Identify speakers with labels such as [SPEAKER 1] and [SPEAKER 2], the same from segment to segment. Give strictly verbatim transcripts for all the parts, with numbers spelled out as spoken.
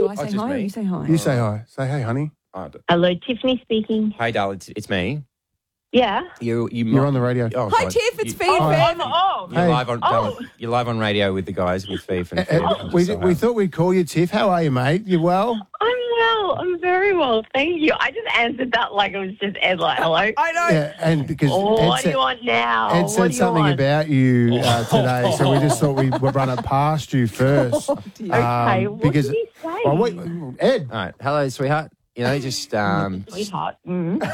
[SPEAKER 1] Do I
[SPEAKER 2] Oh,
[SPEAKER 1] say
[SPEAKER 2] just
[SPEAKER 1] hi or
[SPEAKER 2] me?
[SPEAKER 1] you say hi?
[SPEAKER 3] You say hi. Say, hey, honey.
[SPEAKER 2] Oh, d-
[SPEAKER 4] Hello, Tiffany speaking.
[SPEAKER 2] hey, Dal, it's, it's me.
[SPEAKER 4] Yeah.
[SPEAKER 2] You, you
[SPEAKER 3] You're
[SPEAKER 2] might-
[SPEAKER 3] on the radio.
[SPEAKER 2] Oh,
[SPEAKER 1] Hi,
[SPEAKER 2] God.
[SPEAKER 1] Tiff, it's
[SPEAKER 2] You-
[SPEAKER 1] Fee
[SPEAKER 4] Oh,
[SPEAKER 1] Fam.
[SPEAKER 4] I'm on.
[SPEAKER 2] You're
[SPEAKER 3] Hey.
[SPEAKER 2] live on.
[SPEAKER 4] Oh.
[SPEAKER 2] You're live on radio with the guys with Thief and
[SPEAKER 3] Uh,
[SPEAKER 2] Fev.
[SPEAKER 3] uh, we, we thought we'd call you, Tiff. How are you, mate? You well?
[SPEAKER 4] I'm well. I'm very well. Thank you. I just answered that like it was just Ed. Like, hello.
[SPEAKER 1] I know.
[SPEAKER 3] Yeah, and because
[SPEAKER 4] Oh,
[SPEAKER 3] Ed
[SPEAKER 4] what do
[SPEAKER 3] said,
[SPEAKER 4] you want now?
[SPEAKER 3] Ed
[SPEAKER 4] what
[SPEAKER 3] said
[SPEAKER 4] do you
[SPEAKER 3] something
[SPEAKER 4] want?
[SPEAKER 3] about you uh, today, so we just thought we'd run it past you first.
[SPEAKER 1] Oh, dear.
[SPEAKER 4] Okay,
[SPEAKER 3] Um,
[SPEAKER 4] what
[SPEAKER 3] because,
[SPEAKER 4] did he say?
[SPEAKER 3] Oh, wait, Ed.
[SPEAKER 2] All right. Hello, sweetheart. You know, just um,
[SPEAKER 4] Sweetheart. Mm.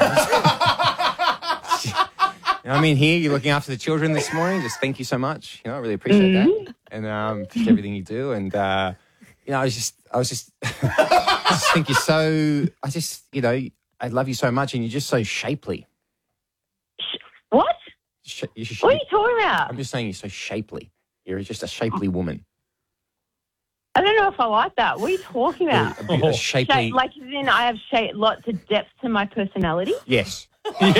[SPEAKER 2] you know, I'm in here. You're looking after the children this morning. Just thank you so much. You know, I really appreciate that, and um, just everything you do. And uh, you know, I was just, I was just, I just think you're so. I just, you know, I love you so much, and you're just so shapely.
[SPEAKER 4] What?
[SPEAKER 2] Sh- you're sh-
[SPEAKER 4] What are you talking about?
[SPEAKER 2] I'm just saying you're so shapely. You're just a shapely woman.
[SPEAKER 4] I don't know if I like that. What are you talking
[SPEAKER 2] You're
[SPEAKER 4] about?
[SPEAKER 2] a, bit- a shapely.
[SPEAKER 4] Shape, like, as in I have shape, lots of depth to my personality.
[SPEAKER 2] Yes. hang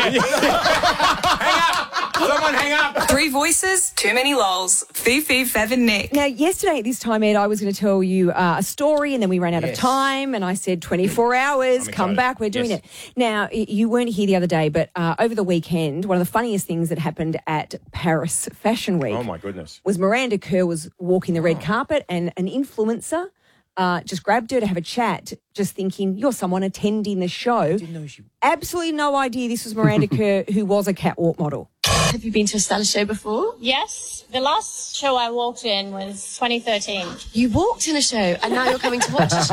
[SPEAKER 2] up! Someone hang up!
[SPEAKER 5] Three voices, too many lols. Fifi, Fev and Nick.
[SPEAKER 1] Now, yesterday at this time, Ed, I was going to tell you uh, a story and then we ran out
[SPEAKER 2] Yes.
[SPEAKER 1] of time and I said twenty-four hours,
[SPEAKER 2] I'm
[SPEAKER 1] come
[SPEAKER 2] excited.
[SPEAKER 1] back, we're doing
[SPEAKER 2] Yes.
[SPEAKER 1] it. Now, y- you weren't here the other day, but uh, over the weekend, one of the funniest things that happened at Paris Fashion Week
[SPEAKER 2] Oh my goodness.
[SPEAKER 1] was Miranda Kerr was walking the red carpet and an influencer uh, just grabbed her to have a chat, just thinking, you're someone attending the show.
[SPEAKER 2] Didn't know she.
[SPEAKER 1] Absolutely no idea this was Miranda Kerr, who was a catwalk model.
[SPEAKER 6] Have you been to a stylist show before?
[SPEAKER 7] Yes, the last show I walked in was twenty thirteen.
[SPEAKER 6] You walked in a show and now you're coming to watch a show.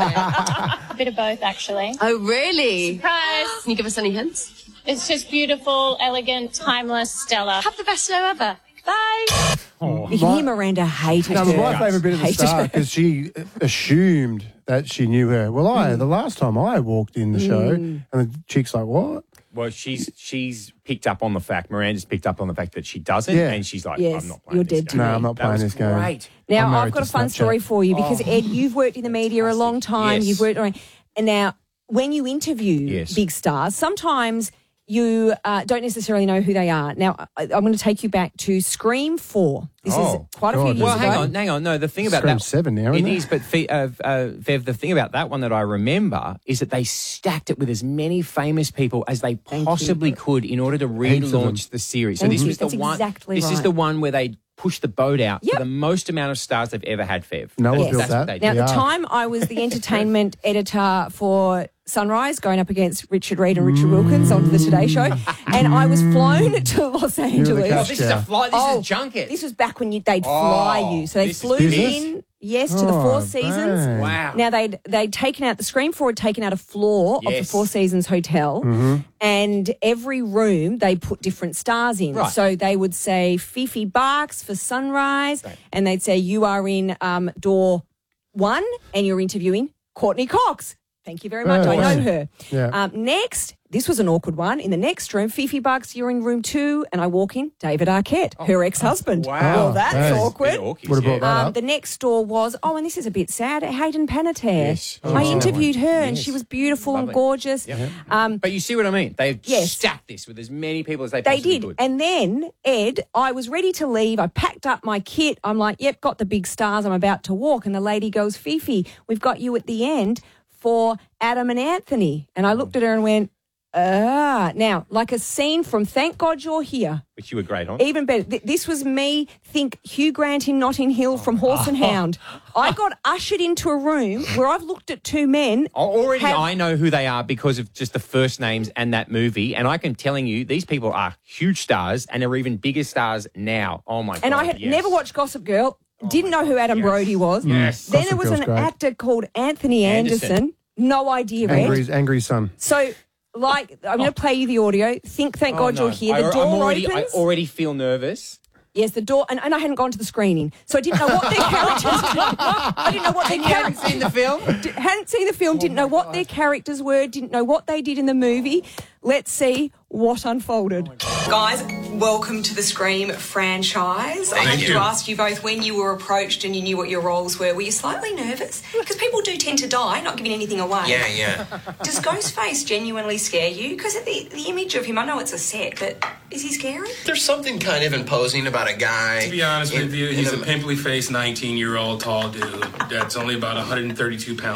[SPEAKER 7] A bit of both, actually.
[SPEAKER 6] Oh, really?
[SPEAKER 7] Surprise!
[SPEAKER 6] Can you give us any hints?
[SPEAKER 7] It's just beautiful, elegant, timeless, stellar.
[SPEAKER 6] Have the best show ever. Bye.
[SPEAKER 1] You can hear Miranda hated
[SPEAKER 3] That
[SPEAKER 1] her.
[SPEAKER 3] was my favourite bit at the
[SPEAKER 1] Hated
[SPEAKER 3] start
[SPEAKER 1] her.
[SPEAKER 3] because she assumed that she knew her. Well, I the last time I walked in the show, and the chick's like, "What?"
[SPEAKER 2] Well, she's she's picked up on the fact. Miranda's picked up on the fact that she doesn't,
[SPEAKER 3] Yeah.
[SPEAKER 2] and she's like,
[SPEAKER 1] Yes,
[SPEAKER 2] "I'm not playing
[SPEAKER 1] you're
[SPEAKER 2] this
[SPEAKER 1] dead to
[SPEAKER 2] game."
[SPEAKER 3] No, I'm not
[SPEAKER 2] That
[SPEAKER 3] playing
[SPEAKER 2] was
[SPEAKER 3] this game.
[SPEAKER 2] Great.
[SPEAKER 3] I'm
[SPEAKER 1] Now,
[SPEAKER 3] married
[SPEAKER 1] I've got a
[SPEAKER 3] to
[SPEAKER 1] fun
[SPEAKER 3] Snapchat.
[SPEAKER 1] story for you because, Ed, you've worked in the media a long time.
[SPEAKER 2] Yes.
[SPEAKER 1] You've worked around. And now, when you interview
[SPEAKER 2] Yes.
[SPEAKER 1] big stars, sometimes you uh, don't necessarily know who they are. Now, I, I'm going to take you back to Scream four. This
[SPEAKER 2] Oh,
[SPEAKER 1] is quite a few
[SPEAKER 3] God.
[SPEAKER 1] years
[SPEAKER 2] Well,
[SPEAKER 1] ago.
[SPEAKER 2] hang on, hang on. No, the thing about
[SPEAKER 3] Scream
[SPEAKER 2] that
[SPEAKER 3] seven now,
[SPEAKER 2] it
[SPEAKER 3] isn't it?
[SPEAKER 2] is. But Fe- uh, uh, Fev, the thing about that one that I remember is that they stacked it with as many famous people as they possibly could in order to
[SPEAKER 3] Heaps of them.
[SPEAKER 2] relaunch the series. So
[SPEAKER 1] Thank
[SPEAKER 2] this
[SPEAKER 1] you.
[SPEAKER 2] was the
[SPEAKER 1] That's
[SPEAKER 2] one.
[SPEAKER 1] exactly
[SPEAKER 2] this is
[SPEAKER 1] right.
[SPEAKER 2] the one where they pushed the boat out
[SPEAKER 1] Yep.
[SPEAKER 2] for the most amount of stars they've ever had. Fev.
[SPEAKER 3] Noah
[SPEAKER 2] That's-
[SPEAKER 3] built
[SPEAKER 2] that's
[SPEAKER 3] that.
[SPEAKER 2] what they
[SPEAKER 1] Now,
[SPEAKER 2] did.
[SPEAKER 1] at the
[SPEAKER 3] Yeah.
[SPEAKER 1] time, I was the entertainment editor for Sunrise, going up against Richard Reed and Richard Wilkins onto the Today Show. And I was flown to Los Angeles.
[SPEAKER 3] catch
[SPEAKER 2] Oh, this is a
[SPEAKER 3] Yeah.
[SPEAKER 2] flight. This
[SPEAKER 1] Oh,
[SPEAKER 2] is a junket.
[SPEAKER 1] This was back when you, they'd fly
[SPEAKER 2] Oh,
[SPEAKER 1] you. So they
[SPEAKER 2] this is
[SPEAKER 1] flew
[SPEAKER 3] business?
[SPEAKER 1] in, yes, to the
[SPEAKER 3] Oh,
[SPEAKER 1] Four Seasons.
[SPEAKER 3] bang.
[SPEAKER 2] Wow.
[SPEAKER 1] Now, they'd they'd taken out, the Scream Four had taken out a floor of the
[SPEAKER 2] Yes.
[SPEAKER 1] Four Seasons Hotel, and every room they put different stars in.
[SPEAKER 2] Right.
[SPEAKER 1] So they would say Fifi Barks for Sunrise,
[SPEAKER 2] Right.
[SPEAKER 1] and they'd say, you are in um, door one, and you're interviewing Courtney Cox. Thank you very much.
[SPEAKER 3] Oh,
[SPEAKER 1] I
[SPEAKER 3] wow.
[SPEAKER 1] know her.
[SPEAKER 3] Yeah.
[SPEAKER 1] Um, next, this was an awkward one. In the next room, Fifi Bucks, you're in room two, and I walk in, David Arquette, her ex-husband.
[SPEAKER 2] wow.
[SPEAKER 1] Well, that's
[SPEAKER 3] Hey.
[SPEAKER 1] awkward.
[SPEAKER 2] Bit awkward,
[SPEAKER 3] Would have
[SPEAKER 2] yeah.
[SPEAKER 3] brought that
[SPEAKER 1] Um,
[SPEAKER 3] up.
[SPEAKER 1] the next door was, oh, and this is a bit sad, Hayden Panettiere.
[SPEAKER 2] Yes.
[SPEAKER 1] I
[SPEAKER 2] Oh,
[SPEAKER 1] interviewed her, and
[SPEAKER 2] yes.
[SPEAKER 1] she was beautiful
[SPEAKER 2] Lovely.
[SPEAKER 1] and gorgeous. Um,
[SPEAKER 2] But you see what I mean? They've
[SPEAKER 1] Yes.
[SPEAKER 2] stacked this with as many people as they
[SPEAKER 1] They
[SPEAKER 2] possibly
[SPEAKER 1] did.
[SPEAKER 2] could.
[SPEAKER 1] And then, Ed, I was ready to leave. I packed up my kit. I'm like, yep, got the big stars. I'm about to walk. And the lady goes, Fifi, we've got you at the end for Adam and Anthony. And I looked at her and went, ah. Now, like a scene from Thank God You're Here.
[SPEAKER 2] Which you were great on.
[SPEAKER 1] Even better. Th- This was me, think Hugh Grant in Notting Hill from Horse and Hound. I got ushered into a room where I've looked at two men.
[SPEAKER 2] Already,
[SPEAKER 1] have-
[SPEAKER 2] I know who they are because of just the first names and that movie. And I can telling you, these people are huge stars and are even bigger stars now. Oh, my God.
[SPEAKER 1] And I had
[SPEAKER 2] yes.
[SPEAKER 1] never watched Gossip Girl. Didn't know who Adam
[SPEAKER 2] yes.
[SPEAKER 1] Brody was.
[SPEAKER 2] Yes.
[SPEAKER 1] Then
[SPEAKER 3] Gossip
[SPEAKER 1] there was
[SPEAKER 3] Girl's
[SPEAKER 1] an
[SPEAKER 3] great.
[SPEAKER 1] actor called Anthony Anderson.
[SPEAKER 2] Anderson.
[SPEAKER 1] No idea, Ed.
[SPEAKER 3] Angry, angry son.
[SPEAKER 1] So, like, I'm going to play you the audio. Think, thank
[SPEAKER 2] Oh,
[SPEAKER 1] God
[SPEAKER 2] no.
[SPEAKER 1] you're here. The
[SPEAKER 2] I,
[SPEAKER 1] door
[SPEAKER 2] I'm already,
[SPEAKER 1] opens.
[SPEAKER 2] I already feel nervous.
[SPEAKER 1] Yes, the door, and, and I hadn't gone to the screening, so I didn't know what their characters. I didn't know what their
[SPEAKER 2] You haven't
[SPEAKER 1] characters.
[SPEAKER 2] seen the film?
[SPEAKER 1] D- hadn't seen the film, didn't know what their characters were, didn't know what they did in the movie. Let's see what unfolded.
[SPEAKER 5] Guys, welcome to the Scream franchise. I have to ask you both, when you were approached and you knew what your roles were, were you slightly nervous? Because people do tend to die, not giving anything away.
[SPEAKER 8] Yeah, yeah.
[SPEAKER 5] Does Ghostface genuinely scare you? Because the, the image of him, I know it's a set, but is he scary?
[SPEAKER 8] There's something kind of imposing about a guy.
[SPEAKER 9] To be honest
[SPEAKER 8] in-
[SPEAKER 9] with you,
[SPEAKER 8] in
[SPEAKER 9] he's
[SPEAKER 8] a-
[SPEAKER 9] a pimply faced nineteen year old tall dude that's only about one hundred thirty-two pounds.